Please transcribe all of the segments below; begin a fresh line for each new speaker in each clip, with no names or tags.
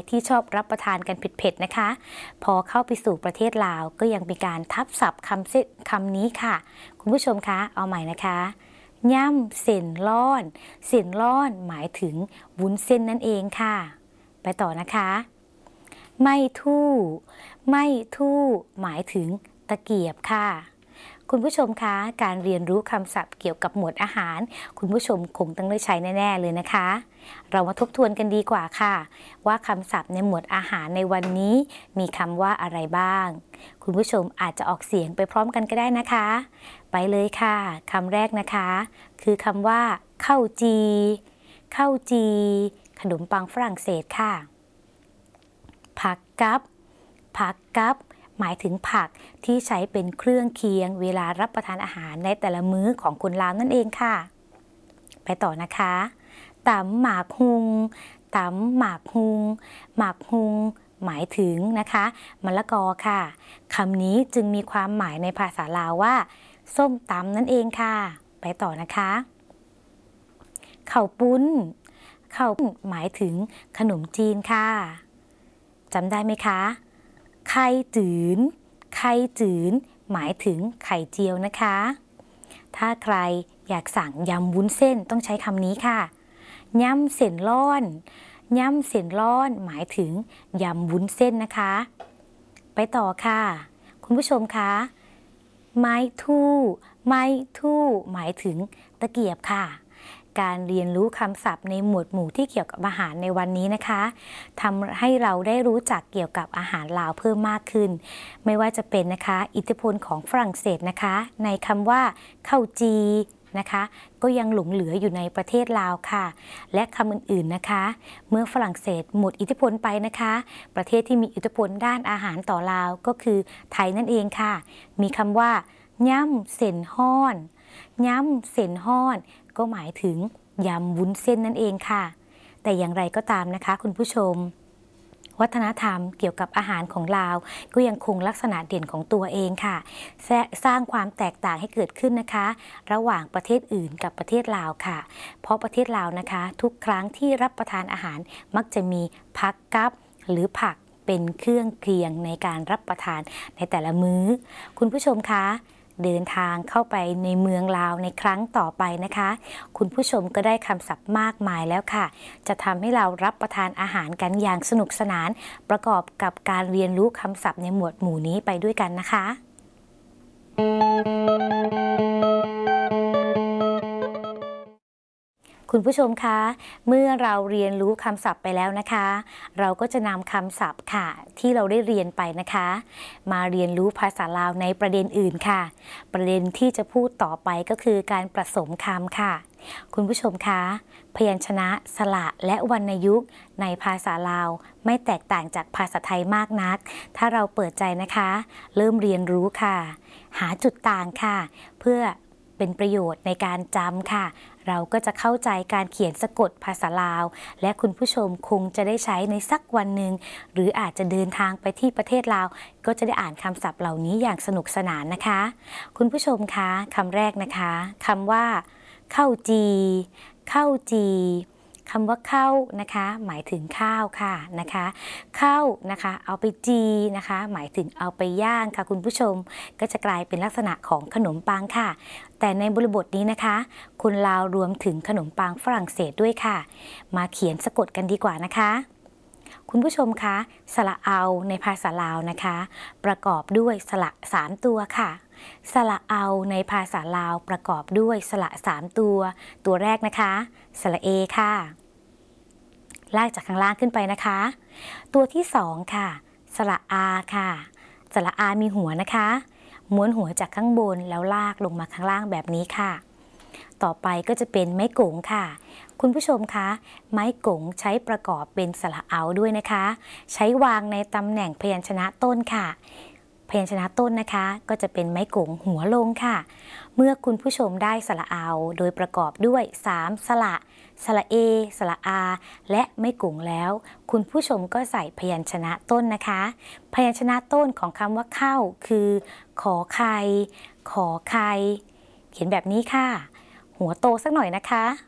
ที่ชอบรับประทานกันเผ็ดๆนะคะพอเข้าไปสู่ประเทศลาวก็ยังมีการทับศัพท์คำนี้ค่ะคุณผู้ชมคะเอาใหม่นะคะย่ำเส้นล่อนเส้นล่อนหมายถึงวุ้นเส้นนั่นเองค่ะไปต่อนะคะไม่ทู่ไม่ทู่หมายถึงตะเกียบค่ะคุณผู้ชมคะการเรียนรู้คำศัพท์เกี่ยวกับหมวดอาหารคุณผู้ชมคงต้องได้ใช้แน่ๆเลยนะคะเรามาทบทวนกันดีกว่าค่ะว่าคำศัพท์ในหมวดอาหารในวันนี้มีคำว่าอะไรบ้างคุณผู้ชมอาจจะออกเสียงไปพร้อมกันก็ได้นะคะไปเลยค่ะคำแรกนะคะคือคำว่าข้าวจีข้าวจีขนมปังฝรั่งเศสค่ะผักกับผักกับหมายถึงผักที่ใช้เป็นเครื่องเคียงเวลารับประทานอาหารในแต่ละมื้อของคนลาวนั่นเองค่ะไปต่อนะคะตำหมากฮุงตำหมากฮุงหมากฮุงหมายถึงนะคะมะละกอค่ะคำนี้จึงมีความหมายในภาษาลาวว่าส้มตำนั่นเองค่ะไปต่อนะคะข้าวปุ้นข้าวปุ้นหมายถึงขนมจีนค่ะจำได้ไหมคะไข่จืนไข่จืนหมายถึงไข่เจียวนะคะถ้าใครอยากสั่งยำวุ้นเส้นต้องใช้คำนี้ค่ะยำเส้นล่อนยำเส้นล่อนหมายถึงยำวุ้นเส้นนะคะไปต่อค่ะคุณผู้ชมคะไม้ทู่ไม้ทู่หมายถึงตะเกียบค่ะการเรียนรู้คำศัพท์ในหมวดหมู่ที่เกี่ยวกับอาหารในวันนี้นะคะทำให้เราได้รู้จักเกี่ยวกับอาหารลาวเพิ่มมากขึ้นไม่ว่าจะเป็นนะคะอิทธิพลของฝรั่งเศสนะคะในคำว่าข้าวจีนะคะก็ยังหลงเหลืออยู่ในประเทศลาวค่ะและคำอื่นๆนะคะเมื่อฝรั่งเศสหมดอิทธิพลไปนะคะประเทศที่มีอิทธิพลด้านอาหารต่อลาวก็คือไทยนั่นเองค่ะมีคำว่าย่ำเส้นฮ้อนย่ำเส้นฮ้อนก็หมายถึงยำวุ้นเส้นนั่นเองค่ะแต่อย่างไรก็ตามนะคะคุณผู้ชมวัฒนธรรมเกี่ยวกับอาหารของลาวก็ยังคงลักษณะเด่นของตัวเองค่ะสร้างความแตกต่างให้เกิดขึ้นนะคะระหว่างประเทศอื่นกับประเทศลาวค่ะเพราะประเทศลาวนะคะทุกครั้งที่รับประทานอาหารมักจะมีผักกับหรือผักเป็นเครื่องเคียงในการรับประทานในแต่ละมื้อคุณผู้ชมคะเดินทางเข้าไปในเมืองลาวในครั้งต่อไปนะคะคุณผู้ชมก็ได้คำศัพท์มากมายแล้วค่ะจะทำให้เรารับประทานอาหารกันอย่างสนุกสนานประกอบกับการเรียนรู้คำศัพท์ในหมวดหมู่นี้ไปด้วยกันนะคะคุณผู้ชมคะเมื่อเราเรียนรู้คำศัพท์ไปแล้วนะคะเราก็จะนำคำศัพท์ค่ะที่เราได้เรียนไปนะคะมาเรียนรู้ภาษาลาวในประเด็นอื่นค่ะประเด็นที่จะพูดต่อไปก็คือการผสมคำค่ะคุณผู้ชมคะพยัญชนะสระและวรรณยุกต์ในภาษาลาวไม่แตกต่างจากภาษาไทยมากนักถ้าเราเปิดใจนะคะเริ่มเรียนรู้ค่ะหาจุดต่างค่ะเพื่อเป็นประโยชน์ในการจำค่ะเราก็จะเข้าใจการเขียนสะกดภาษาลาวและคุณผู้ชมคงจะได้ใช้ในสักวันหนึ่งหรืออาจจะเดินทางไปที่ประเทศลาวก็จะได้อ่านคำศัพท์เหล่านี้อย่างสนุกสนานนะคะคุณผู้ชมคะคำแรกนะคะคำว่าข้าวจีข้าวจีคำว่าข้าวนะคะหมายถึงข้าวค่ะนะคะข้าวนะคะเอาไปจีนะคะหมายถึงเอาไปย่างค่ะคุณผู้ชมก็จะกลายเป็นลักษณะของขนมปังค่ะแต่ในบริบทนี้นะคะคนลาวรวมถึงขนมปังฝรั่งเศสด้วยค่ะมาเขียนสะกดกันดีกว่านะคะคุณผู้ชมคะสระเอาในภาษาลาวนะคะประกอบด้วยสระ3ตัวค่ะสระเอาในภาษาลาวประกอบด้วยสระ3ตัวแรกนะคะสระเอค่ะลากจากข้างล่างขึ้นไปนะคะตัวที่2ค่ะสระอาค่ะสระอามีหัวนะคะม้วนหัวจากข้างบนแล้วลากลงมาข้างล่างแบบนี้ค่ะต่อไปก็จะเป็นไม้กงค่ะคุณผู้ชมคะไม้กงใช้ประกอบเป็นสระเอาด้วยนะคะใช้วางในตำแหน่งพยัญชนะต้นค่ะพยัญชนะต้นนะคะก็จะเป็นไม้กงหัวลงค่ะเมื่อคุณผู้ชมได้สระเอาโดยประกอบด้วย3สระสระเอสระอาและไม้กงแล้วคุณผู้ชมก็ใส่พยัญชนะต้นนะคะพยัญชนะต้นของคำว่าเข้าคือขอไข่ขอไข่เขียนแบบนี้ค่ะหัวโตสักหน่อยนะคะ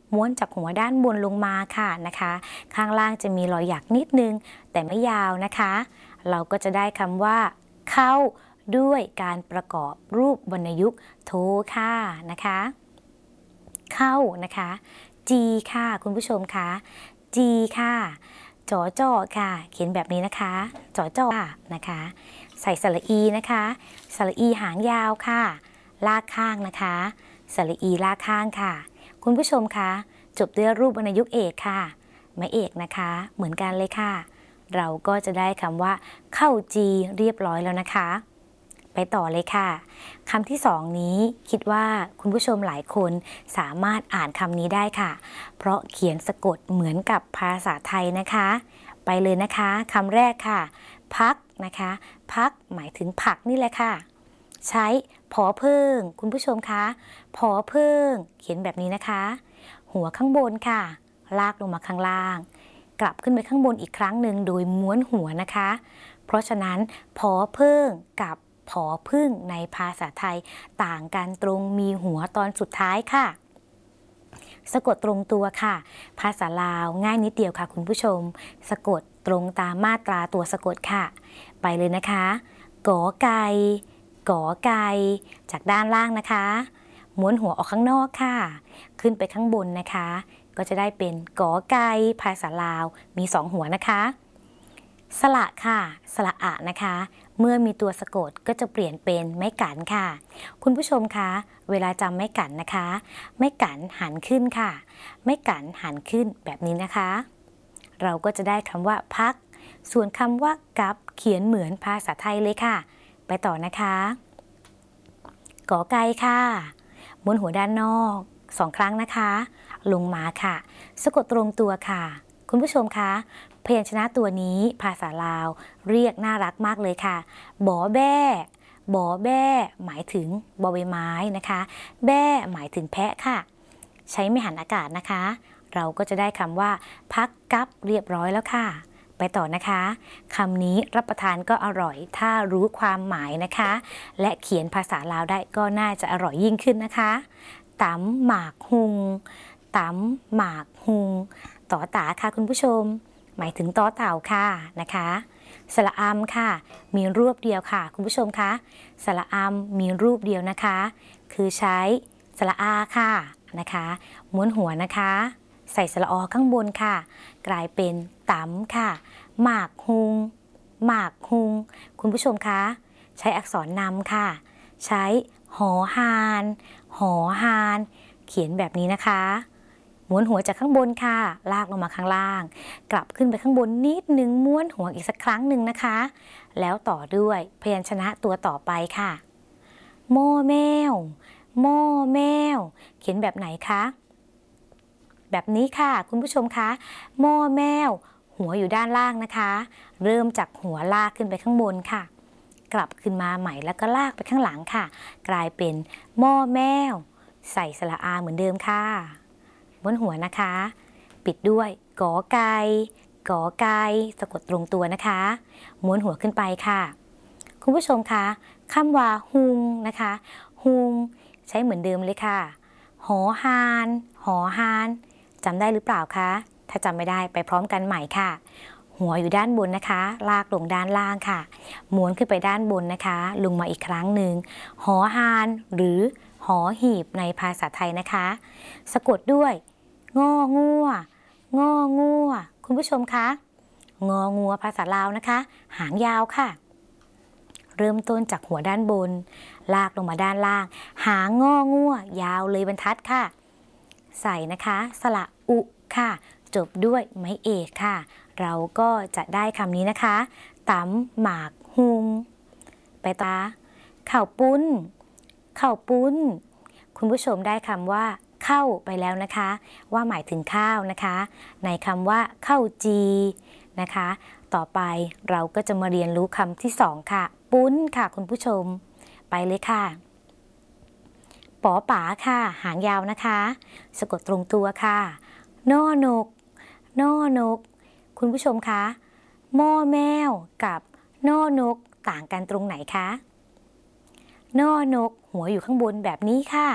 ม้วนจากหัวด้านบนลงมาค่ะนะคะข้างล่างจะมีรอยหยักนิดนึงแต่ไม่ยาวนะคะเราก็จะได้คำว่าเข้าด้วยการประกอบรูปวรรณยุกต์โทค่ะนะคะเข้านะคะ G ค่ะคุณผู้ชมคะ G ค่ะจอจอค่ะเขียนแบบนี้นะคะจอจอนะคะใส่สระอีนะคะสระอีหางยาวค่ะลากข้างนะคะสระอีลากข้างค่ะคุณผู้ชมคะจบด้วยรูปวรรณยุกต์เอกค่ะไม้เอกนะคะเหมือนกันเลยค่ะเราก็จะได้คำว่าเข้า G เรียบร้อยแล้วนะคะไปต่อเลยค่ะคำที่สองนี้คิดว่าคุณผู้ชมหลายคนสามารถอ่านคำนี้ได้ค่ะเพราะเขียนสะกดเหมือนกับภาษาไทยนะคะไปเลยนะคะคำแรกค่ะพักนะคะพักหมายถึงผักนี่แหละค่ะใช้ผอเพิ่งคุณผู้ชมคะผอเพิ่งเขียนแบบนี้นะคะหัวข้างบนค่ะลากลงมาข้างล่างกลับขึ้นไปข้างบนอีกครั้งหนึ่งโดยม้วนหัวนะคะเพราะฉะนั้นผอเพิ่งกับผอพึ่งในภาษาไทยต่างกันตรงมีหัวตอนสุดท้ายค่ะสะกดตรงตัวค่ะภาษาลาวง่ายนิดเดียวค่ะคุณผู้ชมสะกดตรงตามมาตราตัวสะกดค่ะไปเลยนะคะกอไก่กอไก่จากด้านล่างนะคะม้วนหัวออกข้างนอกค่ะขึ้นไปข้างบนนะคะก็จะได้เป็นกอไก่ภาษาลาวมี2หัวนะคะสระค่ะสระอะนะคะเมื่อมีตัวสะกดก็จะเปลี่ยนเป็นไม้กันค่ะคุณผู้ชมคะเวลาจำไม้กันนะคะไม้กันหันขึ้นค่ะไม้กันหันขึ้นแบบนี้นะคะเราก็จะได้คำว่าพักส่วนคำว่ากับเขียนเหมือนภาษาไทยเลยค่ะไปต่อนะคะกอไก่ค่ะม้วนหัวด้านนอก2 ครั้งนะคะลงมาค่ะสะกดตรงตัวค่ะคุณผู้ชมคะพยัญชนะตัวนี้ภาษาลาวเรียกน่ารักมากเลยค่ะบอแบ้บอแบ้หมายถึงบอใบไม้นะคะแบ้หมายถึงแพะค่ะใช้ไม่หันอากาศนะคะเราก็จะได้คำว่าพักกับเรียบร้อยแล้วค่ะไปต่อนะคะคำนี้รับประทานก็อร่อยถ้ารู้ความหมายนะคะและเขียนภาษาลาวได้ก็น่าจะอร่อยยิ่งขึ้นนะคะตำหมากหุงตำหมากหุงต่อตาค่ะคุณผู้ชมหมายถึงต่อเต่าค่ะนะคะสระอำค่ะมีรูปเดียวค่ะคุณผู้ชมคะสระอำมีรูปเดียวนะคะคือใช้สระอาค่ะนะคะม้วนหัวนะคะใส่สระอข้างบนค่ะกลายเป็นตำค่ะหมากหุงหมากหุงคุณผู้ชมคะใช้อักษรนำค่ะใช้หอหานหอหานเขียนแบบนี้นะคะม้วนหัวจากข้างบนค่ะลากลงมาข้างล่างกลับขึ้นไปข้างบนนิดนึงม้วนหัวอีกสักครั้งหนึ่งนะคะแล้วต่อด้วยพยัญชนะตัวต่อไปค่ะหม้อแมวหม้อแมวเขียนแบบไหนคะแบบนี้ค่ะคุณผู้ชมคะหม้อแมวหัวอยู่ด้านล่างนะคะเริ่มจากหัวลากขึ้นไปข้างบนค่ะกลับขึ้นมาใหม่แล้วก็ลากไปข้างหลังค่ะกลายเป็นหม้อแมวใส่สระอาเหมือนเดิมค่ะบนหัวนะคะปิดด้วยกอไก่กอไก่สะกดตรงตัวนะคะม้วนหัวขึ้นไปค่ะคุณผู้ชมคะคำว่าฮุงนะคะฮุงใช้เหมือนเดิมเลยค่ะหอฮานหอฮานจำได้หรือเปล่าคะถ้าจำไม่ได้ไปพร้อมกันใหม่ค่ะหัวอยู่ด้านบนนะคะลากลงด้านล่างค่ะม้วนขึ้นไปด้านบนนะคะลงมาอีกครั้งหนึ่งหอฮานหรือหอหีบในภาษาไทยนะคะสะกดด้วยงองัวงองัวคุณผู้ชมคะงองัวภาษาลาวนะคะหางยาวค่ะเริ่มต้นจากหัวด้านบนลากลงมาด้านล่างหางงองัวยาวเลยบรรทัดค่ะใส่นะคะสระอุค่ะจบด้วยไม้เอกค่ะเราก็จะได้คำนี้นะคะตำหมากหุงไปตาข้าวปุ้นข้าวปุ้นคุณผู้ชมได้คำว่าเข้าไปแล้วนะคะว่าหมายถึงข้าวนะคะในคำว่าเข้าจีนะคะต่อไปเราก็จะมาเรียนรู้คำที่2ค่ะปุ้นค่ะคุณผู้ชมไปเลยค่ะปอป๋าค่ะหางยาวนะคะสะกดตรงตัวค่ะนอนกนอนกคุณผู้ชมคะหม้อแมวกับนอนกต่างกันตรงไหนคะนอนกหัวอยู่ข้างบนแบบนี้ค่ะ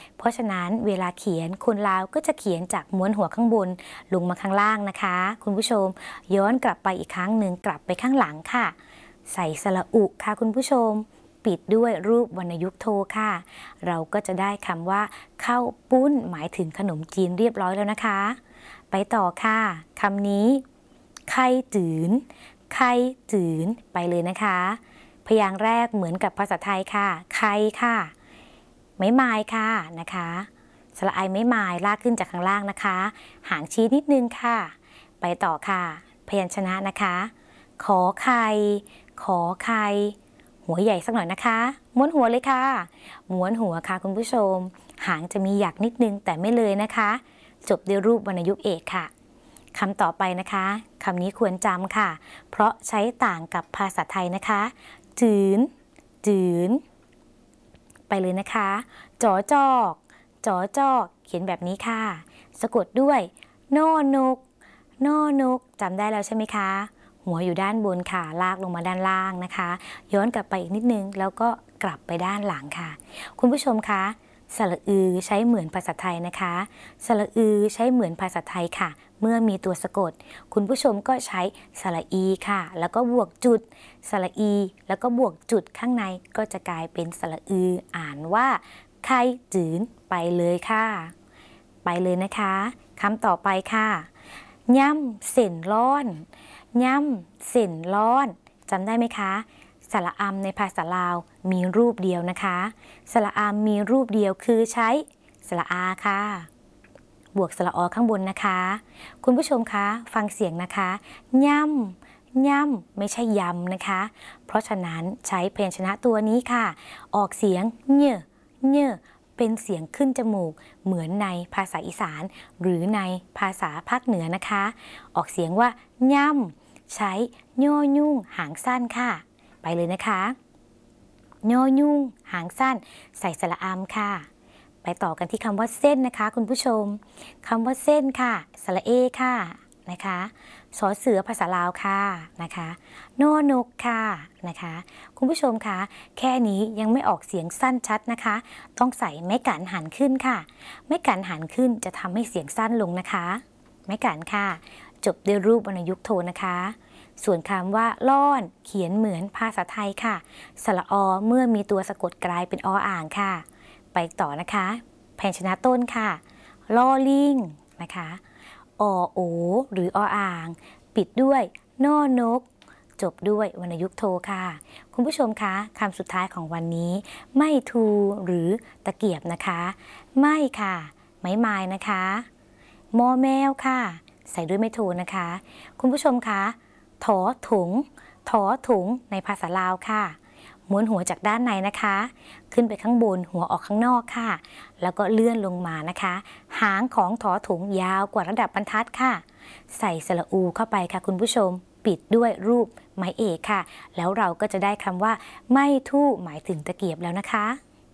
เพราะฉะนั้นเวลาเขียนคนลาวก็จะเขียนจากม้วนหัวข้างบนลงมาข้างล่างนะคะคุณผู้ชมย้อนกลับไปอีกครั้งหนึ่งกลับไปข้างหลังค่ะใส่สระอุค่ะคุณผู้ชมปิดด้วยรูปวรรณยุกต์โทค่ะเราก็จะได้คำว่าข้าวปุ้นหมายถึงขนมจีนเรียบร้อยแล้วนะคะไปต่อค่ะคำนี้ไข่จืนไข่จืนไปเลยนะคะพยางค์แรกเหมือนกับภาษาไทยค่ะไข่ค่ะไม้ไม้ค่ะนะคะสระไอไม้ไม้ลากขึ้นจากข้างล่างนะคะหางชี้นิดนึงค่ะไปต่อค่ะพยัญชนะนะคะขอไข่ขอไข่หัวใหญ่สักหน่อยนะคะม้วนหัวเลยค่ะม้วนหัวค่ะคุณผู้ชมหางจะมีหยักนิดนึงแต่ไม่เลยนะคะจบด้วยรูปวรรณยุกต์เอกค่ะคำต่อไปนะคะคำนี้ควรจำค่ะเพราะใช้ต่างกับภาษาไทยนะคะจืนจืนไปเลยนะคะจอจอกจอจอกเขียนแบบนี้ค่ะสะกดด้วยนอนกนอนกจำได้แล้วใช่ไหมคะหัวอยู่ด้านบนค่ะลากลงมาด้านล่างนะคะย้อนกลับไปอีกนิดนึงแล้วก็กลับไปด้านหลังค่ะคุณผู้ชมคะสระอือใช้เหมือนภาษาไทยนะคะสระอือใช้เหมือนภาษาไทยค่ะเมื่อมีตัวสะกดคุณผู้ชมก็ใช้สระอีค่ะแล้วก็บวกจุดสระอีแล้วก็บวกจุดข้างในก็จะกลายเป็นสระอืออ่านว่าไข่จืนไปเลยค่ะไปเลยนะคะคำต่อไปค่ะย่ำเส้นร้อนย่ำเส้นร้อนจำได้ไหมคะสระอำในภาษาลาวมีรูปเดียวนะคะสระอำมีรูปเดียวคือใช้สระอาค่ะบวกสระอข้างบนนะคะคุณผู้ชมคะฟังเสียงนะคะย่ำย่ำไม่ใช่ยำนะคะเพราะฉะนั้นใช้พยัญชนะตัวนี้ค่ะออกเสียงเน่เน่เป็นเสียงขึ้นจมูกเหมือนในภาษาอีสานหรือในภาษาภาคเหนือนะคะออกเสียงว่าย่ำใช้ย่อยุ่งหางสั้นค่ะไปเลยนะคะย่อยุ่งหางสั้นใส่สระอำค่ะไปต่อกันที่คำว่าเส้นนะคะคุณผู้ชมคำว่าเส้นค่ะสระเอค่ะนะคะสอเสือภาษาลาวค่ะนะคะนอนกค่ะนะคะคุณผู้ชมคะแค่นี้ยังไม่ออกเสียงสั้นชัดนะคะต้องใส่ไม้กันหันขึ้นค่ะไม้กันหันขึ้นจะทำให้เสียงสั้นลงนะคะไม้กันค่ะจบด้วยรูปวรรณยุกต์โทนะคะส่วนคำว่าล่อนเขียนเหมือนภาษาไทยค่ะสระอเมื่อมีตัวสะกดกลายเป็นออ่างค่ะไปต่อนะคะพยัญชนะต้นค่ะลอลิงนะคะอโอหรือออ่างปิดด้วยนอนกจบด้วยวรรณยุกต์โทค่ะคุณผู้ชมคะคำสุดท้ายของวันนี้ไม่ทูหรือตะเกียบนะคะไม่ค่ะไม้ไม้นะคะมอแมวค่ะใส่ด้วยไม่โทนะคะคุณผู้ชมคะถอถุงถอถุงในภาษาลาวค่ะม้วนหัวจากด้านในนะคะขึ้นไปข้างบนหัวออกข้างนอกค่ะแล้วก็เลื่อนลงมานะคะหางของถอถุงยาวกว่าระดับบรรทัดค่ะใส่สระอูเข้าไปค่ะคุณผู้ชมปิดด้วยรูปไม้เอกค่ะแล้วเราก็จะได้คำว่าไม่ทู่หมายถึงตะเกียบแล้วนะคะ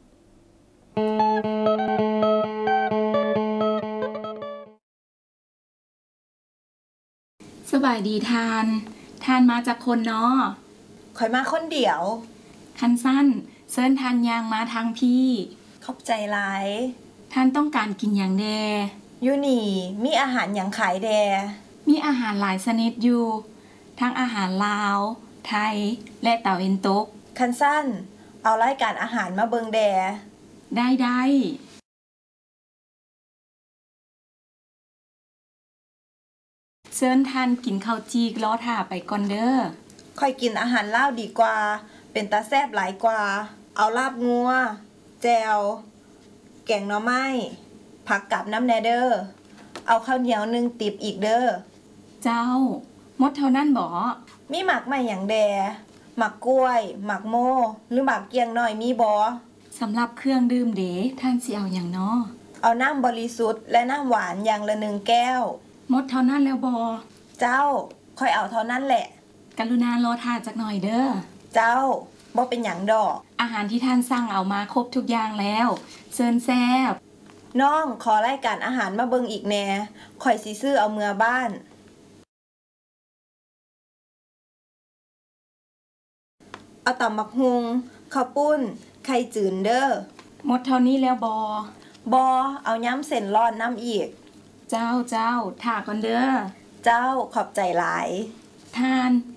สบายดีทานมาจากคนเนาะ
ข่อยมาคนเดียว
คันสั้นเซิ้นทานยางมาทางพี่
ขอบใจหลาย
ท่านต้องการกินอย่างแด
อยู่นี่มีอาหารอย่างขายแด
มีอาหารหลายชนิดอยู่ทั้งอาหารลาวไทยและตะวันตก
คันสั้นเอารายการอาหารมาเบิงแด
ได้เซิ้นท่านกินข้าวจีกล้อท่าไปก่อนเด้อ
ค่อยกินอาหารลาวดีกว่าเป็นตาแซ่บหลายกว่าเอาลาบงัวแจวแกงหน่อไม้ผักกับน้ำแหน่เด้อเอาข้าวเหนียว1ติบอีกเด้อ
เจ้าหมดเท่านั้นบ่
มีหมักใหม่อย่างแดหมักกล้วยหมักโมหรือหมักเกียงน้อยมีบ่
สำหรับเครื่องดื่มเด้ท่านสิเอาอย่างน้อ
เอาน้ำบริสุทธิ์และน้ำหวานอย่างละ1แก้ว
หมดเท่านั้นแล้วบ่
เจ้าค่อยเอาเท่านั้นแหละ
กรุณารอท่าจักหน่อยเด้อ
เจ้าบ่เป็นหยังดอก
อาหารที่ท่านสั่งเอามาครบทุกอย่างแล้วเชิญแซ่บ
น้องขอรายการอาหารมาเบิ่งอีกแน่ข่อยสิซื้อเอาเมื่อบ้านเอาตำบักฮุงข้าวปุ้นไข่จืนเด้อ
หมดเท่านี้แล้วบ่
บอเอาย้ำเส้นร้อนน้ำอีก
เจ้าถ่าก่อนเด้อ
เจ้าขอบใจหลาย
ทาน